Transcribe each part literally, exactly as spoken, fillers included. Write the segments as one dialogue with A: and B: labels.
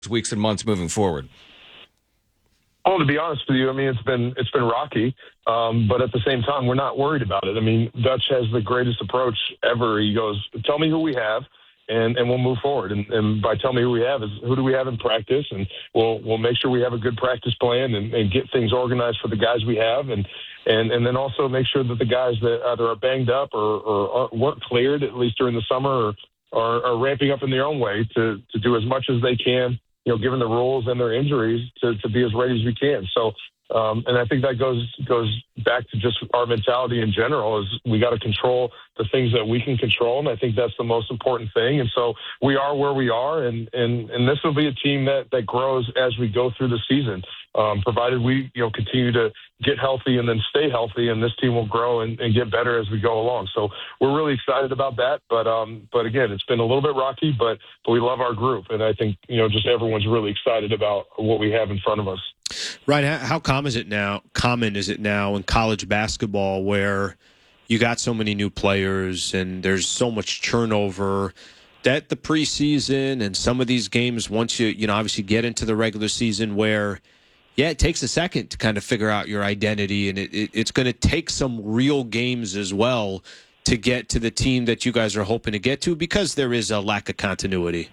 A: weeks and months moving forward?
B: Oh, to be honest with you, I mean, it's been it's been rocky, um, but at the same time, we're not worried about it. I mean, Dutch has the greatest approach ever. He goes, tell me who we have, and, and we'll move forward. And, and by tell me who we have is who do we have in practice, and we'll we'll make sure we have a good practice plan and, and get things organized for the guys we have, and and, and then also make sure that the guys that either are banged up or, or weren't cleared, at least during the summer, or are, are ramping up in their own way to, to do as much as they can, you know, given the rules and their injuries, to, to be as ready as we can. So, um, and I think that goes goes back to just our mentality in general is we got to control the things that we can control, and I think that's the most important thing. And so we are where we are, and and, and this will be a team that, that grows as we go through the season, um, provided we, you know, continue to get healthy and then stay healthy, and this team will grow and, and get better as we go along. So we're really excited about that. But um, but again, it's been a little bit rocky, but, but we love our group, and I think, you know, just everyone's really excited about what we have in front of us.
C: Right. How common is it now? Common is it now in college basketball where you got so many new players and there's so much turnover that the preseason and some of these games, once you you know obviously get into the regular season, where yeah, it takes a second to kind of figure out your identity, and it, it, it's going to take some real games as well to get to the team that you guys are hoping to get to because there is a lack of continuity.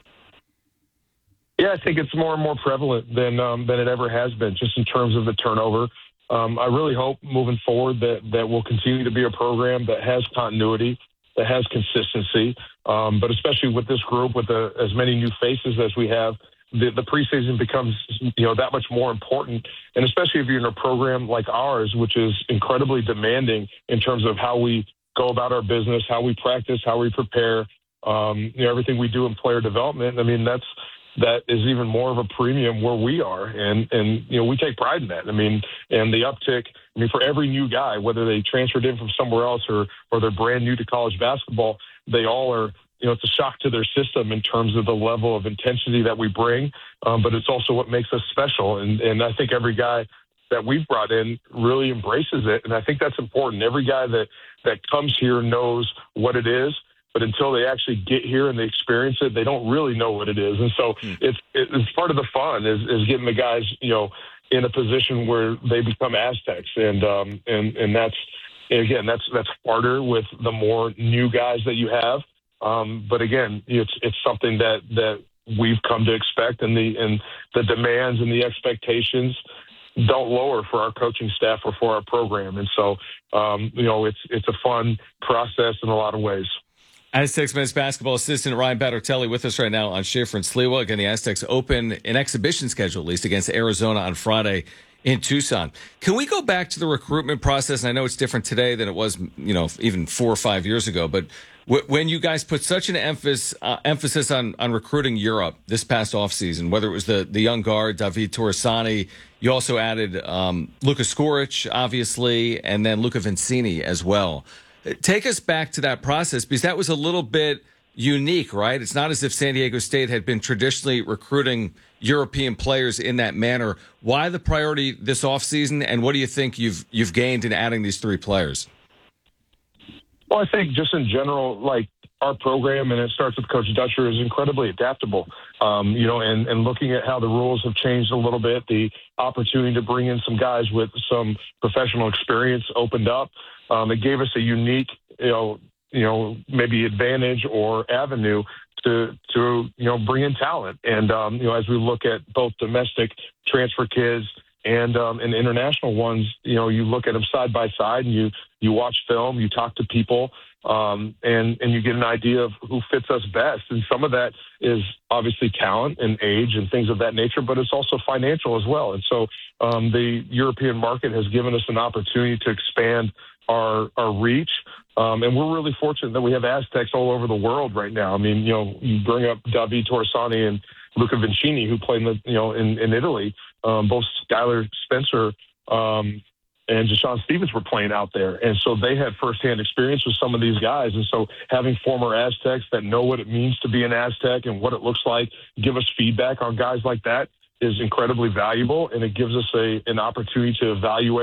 B: Yeah, I think it's more and more prevalent than um, than it ever has been, just in terms of the turnover. Um, I really hope moving forward that, that we'll continue to be a program that has continuity, that has consistency, um, but especially with this group, with the, as many new faces as we have, the, the preseason becomes, you know, that much more important. And especially if you're in a program like ours, which is incredibly demanding in terms of how we go about our business, how we practice, how we prepare, um, you know, everything we do in player development. I mean, that's, that is even more of a premium where we are. And, and, you know, we take pride in that. I mean, and the uptick, I mean, for every new guy, whether they transferred in from somewhere else or, or they're brand new to college basketball, they all are, you know, it's a shock to their system in terms of the level of intensity that we bring. Um, but it's also what makes us special. And, and I think every guy that we've brought in really embraces it. And I think that's important. Every guy that, that comes here knows what it is. But until they actually get here and they experience it, they don't really know what it is. And so mm. it's it's part of the fun is, is getting the guys, you know, in a position where they become Aztecs. And um, and and that's, again, that's that's harder with the more new guys that you have. Um, but again, it's it's something that, that we've come to expect, and the and the demands and the expectations don't lower for our coaching staff or for our program. And so, um, you know, it's it's a fun process in a lot of ways.
A: Aztecs men's basketball assistant Ryan Battertelli with us right now on Schaefer and Sliwa. Again, the Aztecs open an exhibition schedule, at least, against Arizona on Friday in Tucson. Can we go back to the recruitment process? And I know it's different today than it was, you know, even four or five years ago. But w- when you guys put such an emphasis uh, emphasis on, on recruiting Europe this past offseason, whether it was the, the young guard, David Torresani, you also added um, Luka Skoric, obviously, and then Luca Vincini as well. Take us back to that process, because that was a little bit unique, right? It's not as if San Diego State had been traditionally recruiting European players in that manner. Why the priority this offseason, and what do you think you've you've gained in adding these three players?
B: Well, I think just in general, like our program, and it starts with Coach Dutcher, is incredibly adaptable. Um, you know, and, and looking at how the rules have changed a little bit, the opportunity to bring in some guys with some professional experience opened up. Um, it gave us a unique, you know, you know, maybe advantage or avenue to, to, you know, bring in talent. And, um, you know, as we look at both domestic transfer kids and, um, and international ones, you know, you look at them side by side and you, you watch film, you talk to people, um, and, and you get an idea of who fits us best. And some of that is obviously talent and age and things of that nature, but it's also financial as well. And so um, the European market has given us an opportunity to expand our our reach, um, and we're really fortunate that we have Aztecs all over the world right now. I mean, you know, you bring up David Torresani and Luca Vincini, who played in the, you know, in, in Italy. Um, both Skylar Spencer um, and Jashawn Stevens were playing out there, and so they had firsthand experience with some of these guys. And so having former Aztecs that know what it means to be an Aztec and what it looks like, give us feedback on guys like that, is incredibly valuable, and it gives us a an opportunity to evaluate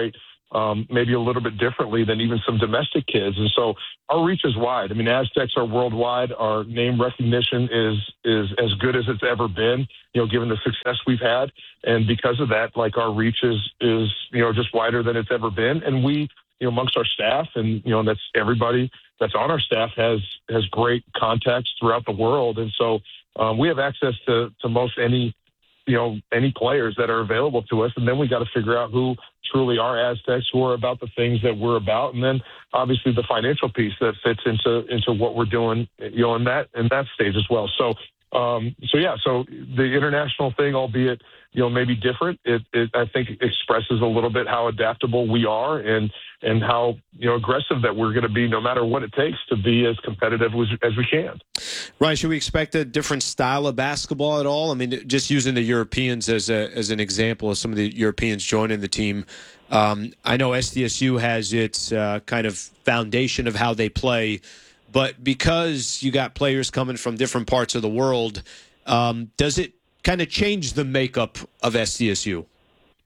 B: um, maybe a little bit differently than even some domestic kids. And so our reach is wide. I mean, Aztecs are worldwide. Our name recognition is is as good as it's ever been, you know, given the success we've had. And because of that, like, our reach is, is you know, just wider than it's ever been. And we, you know, amongst our staff, and, you know, that's everybody that's on our staff has has great contacts throughout the world. And so um, we have access to, to most any, you know, any players that are available to us. And then we got to figure out who truly are Aztecs, who are about the things that we're about. And then obviously the financial piece that fits into, into what we're doing, you know, in that, in that stage as well. So, um, so yeah, so the international thing, albeit, you know, maybe different, it, it, I think expresses a little bit how adaptable we are and, and how, you know, aggressive that we're going to be no matter what it takes to be as competitive as, as we can.
C: Ryan, should we expect a different style of basketball at all? I mean, just using the Europeans as a, as an example of some of the Europeans joining the team. Um, I know S D S U has its uh, kind of foundation of how they play, but because you got players coming from different parts of the world, um, does it kind of change the makeup of S D S U?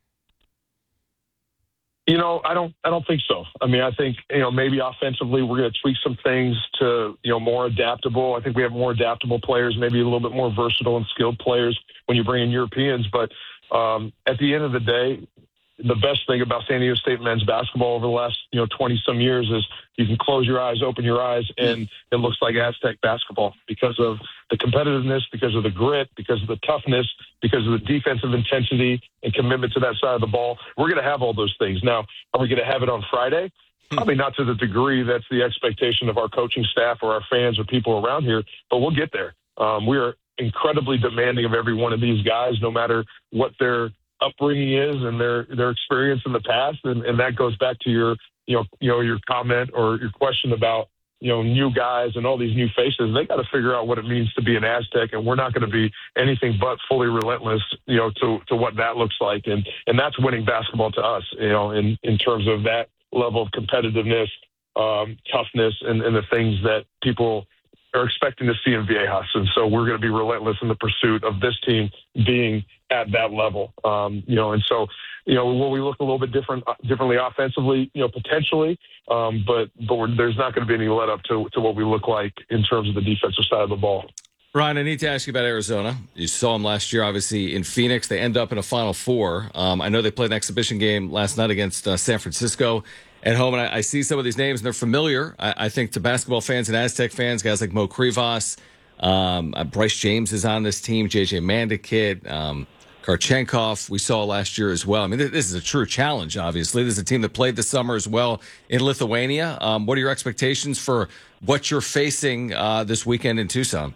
B: You know, I don't. I don't think so. I mean, I think, you know, maybe offensively we're going to tweak some things to, you know, more adaptable. I think we have more adaptable players, maybe a little bit more versatile and skilled players when you bring in Europeans. But um, at the end of the day, the best thing about San Diego State men's basketball over the last, you know, twenty some years is you can close your eyes, open your eyes, and it looks like Aztec basketball because of the competitiveness, because of the grit, because of the toughness, because of the defensive intensity and commitment to that side of the ball. We're going to have all those things. Now, are we going to have it on Friday? Probably not to the degree that's the expectation of our coaching staff or our fans or people around here, but we'll get there. Um, we are incredibly demanding of every one of these guys, no matter what their upbringing is and their, their experience in the past. And, and that goes back to your, you know, you know, your comment or your question about, you know, new guys and all these new faces. They got to figure out what it means to be an Aztec, and we're not going to be anything but fully relentless, you know, to, to what that looks like. And, and that's winning basketball to us, you know, in, in terms of that level of competitiveness, um, toughness, and, and the things that people are expecting to see in Viejas. And so we're going to be relentless in the pursuit of this team being at that level. Um, you know, and so, you know, will we look a little bit different, differently offensively, you know, potentially, um, but, but we're, there's not going to be any let up to, to what we look like in terms of the defensive side of the ball.
A: Ryan, I need to ask you about Arizona. You saw them last year, obviously, in Phoenix. They end up in a Final Four. Um, I know they played an exhibition game last night against uh, San Francisco at home, and I, I see some of these names, and they're familiar, I, I think, to basketball fans and Aztec fans, guys like Mo Krivas. Um, uh, Bryce James is on this team, J J Mandikit, um, Karchenkov we saw last year as well. I mean, this is a true challenge, obviously. This is a team that played this summer as well in Lithuania. Um, what are your expectations for what you're facing uh, this weekend in Tucson?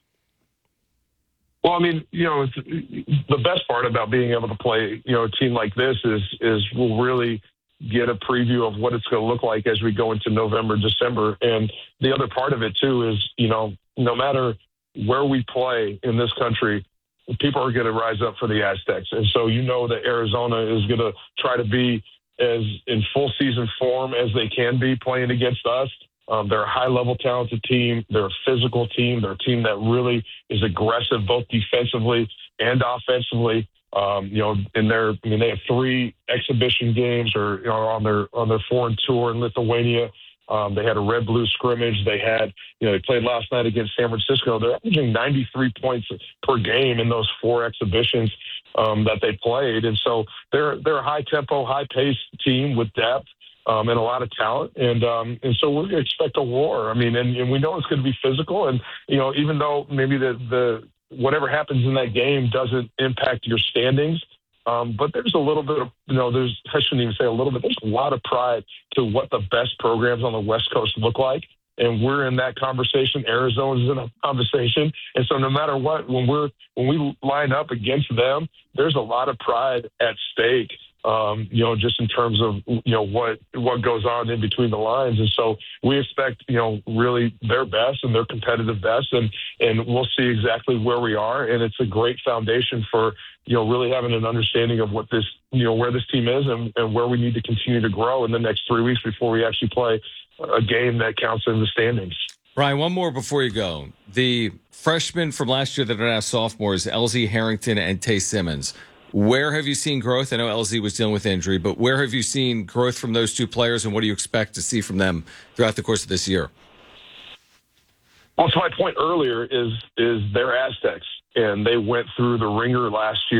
B: Well, I mean, you know, it's, the best part about being able to play, you know, a team like this is is we'll really get a preview of what it's going to look like as we go into November, December. And the other part of it, too, is, you know, no matter where we play in this country, people are going to rise up for the Aztecs. And so you know that Arizona is going to try to be as in full season form as they can be playing against us. Um, they're a high-level talented team. They're a physical team. They're a team that really is aggressive both defensively and offensively. Um, you know, in their, I mean, they have three exhibition games or, you know, on their on their foreign tour in Lithuania. Um, they had a red blue scrimmage. They had, you know, they played last night against San Francisco. They're averaging ninety-three points per game in those four exhibitions um, that they played. And so they're they're a high tempo, high paced team with depth um, and a lot of talent. And um, and so we're going to expect a war. I mean, and, and we know it's going to be physical. And, you know, even though maybe the the whatever happens in that game doesn't impact your standings. Um, but there's a little bit of, you know, there's, I shouldn't even say a little bit, there's a lot of pride to what the best programs on the West Coast look like. And we're in that conversation. Arizona's in a conversation. And so no matter what, when we're, when we line up against them, there's a lot of pride at stake. Um, you know, just in terms of, you know, what, what goes on in between the lines. And so we expect, you know, really their best and their competitive best. And, and we'll see exactly where we are. And it's a great foundation for, you know, really having an understanding of what this, you know, where this team is and, and where we need to continue to grow in the next three weeks before we actually play a game that counts in the standings.
A: Ryan, one more before you go. The freshmen from last year that are now sophomores, Elsie Harrington and Tay Simmons. Where have you seen growth? I know L Z was dealing with injury, but where have you seen growth from those two players, and what do you expect to see from them throughout the course of this year?
B: Well, to my point earlier is is they're Aztecs, and they went through the ringer last year.